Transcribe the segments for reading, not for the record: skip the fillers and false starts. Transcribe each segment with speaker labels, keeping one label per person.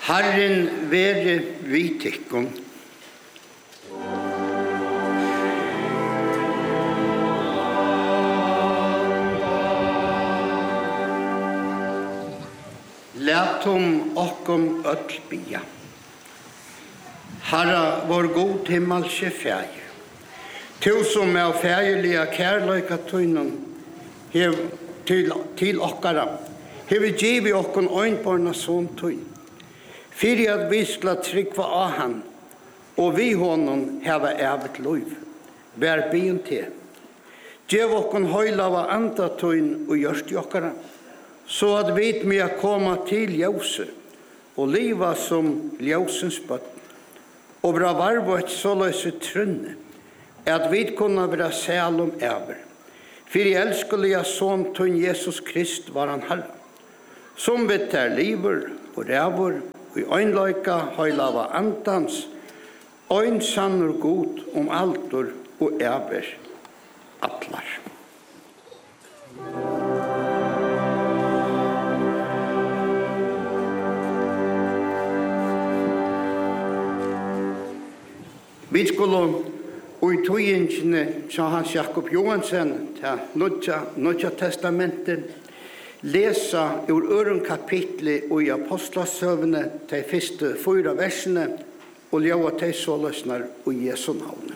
Speaker 1: Herren være vid tykkum. Latum okkom öll bia. Herra vår god himmelske fægir. Tu som av fægirliga kærleika tøynum til okkara, hevi givi okkon øynborna son tøyn. Fyrir at vi skla tryggva av han, og vi honom heva evet loiv. Vær byen til. Gjev okkon høylava anda tøyn og gjørst i okkara, så at vi med koma til ljøse, og liva som ljøsens bøtt, og bra varvo et såløse trunne, at vi kunne være sælum ever. For i elskelige son tøyn Jesus Krist var han herre, som vet er liver og rævor, og i øynløyka høylava andans, øyn sannur god om altor og ever atlar. Vi skulle og i tøyingene sa Hans Jakob Johansen til Nødja testamentet lesa ur øren kapitlet og i apostlasøvene til første 4 versene og ljøva til såløsner og Jesu navnet.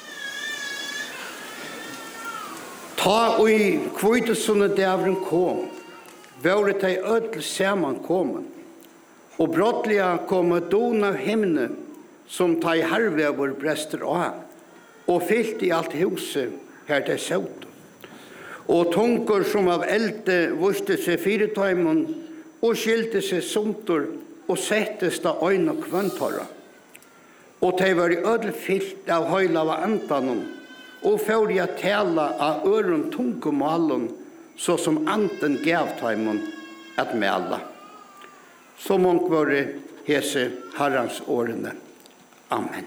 Speaker 1: Ta og i kvøytesone dævren kom, våre til ødel saman komen, og brottliga komme don av himne, som ta i harvevor brester av, og fyllt i alt huset her til søvd. Og tunker som av elde vuste seg firetøymon, og skilte seg sunter, og settes da øyne kvøntorra. Og de var i ødel fyllt av høylava andanon, og for jeg tala av øren tunkumalen, så som anden gav tøymon at mela. Så månk var det hese Herrens årene. Amen.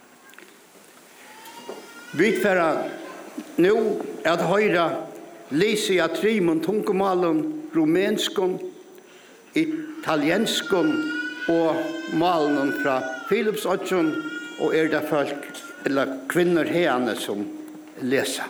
Speaker 1: Vi får nu at høyra Lysia trimon tunkumalen, rumenskon, italienskon og malen fra Philipsøtjen, og det folk eller kvinner herne som leser.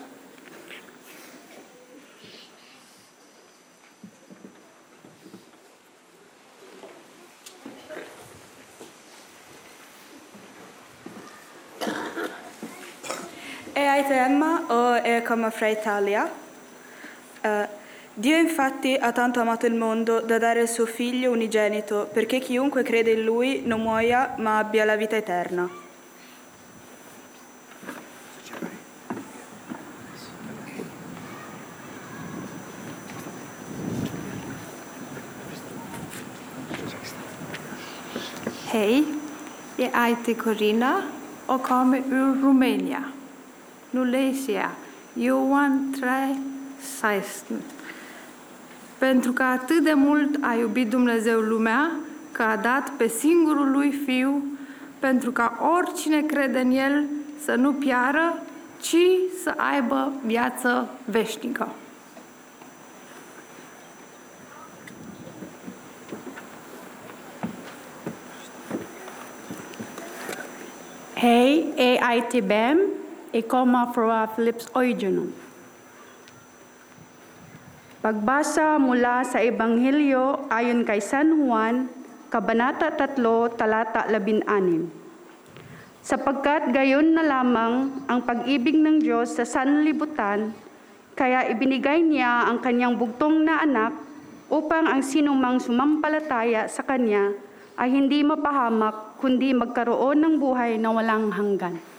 Speaker 2: Jag heter Emma och jag kommer från Italia. Dio infatti ha tanto amato il mondo da dare il suo figlio unigenito perché chiunque crede in lui non muoia ma abbia la vita eterna.
Speaker 3: Hej, jag heter Corina och kommer ur Rumänien. Nu läser jag Ioan 3:16. Pentru că atât de mult a iubit Dumnezeu lumea, că a dat pe singurul lui Fiu, pentru ca oricine crede în El să nu piară, ci să aibă viață veșnică.
Speaker 4: Hej, jag heter Bem. Jag kommer från Philipsøtjen. Pagbasa mula sa Ebanghelyo ayon kay San Juan, Kabanata 3, talata 16. Sapagkat gayon na lamang ang pag-ibig ng Diyos sa sanlibutan, kaya ibinigay niya ang kanyang bugtong na anak upang ang sinumang sumampalataya sa kanya ay hindi mapahamak kundi magkaroon ng buhay na walang hanggan.